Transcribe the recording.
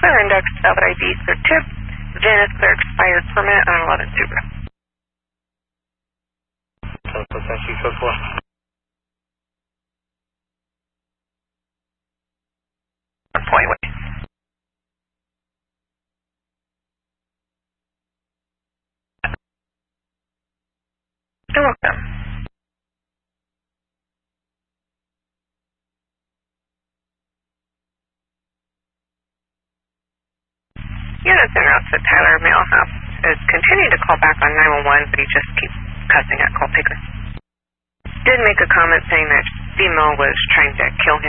clear index, valid ID, clear tip, Venice clear expired permit on 11 Subaru. Thank you, code 4. Point way. You're welcome. Units en route to Tyler Mailhouse is continuing to call back on 911, but he just keeps cussing at call picker. Did make a comment saying that female was trying to kill him.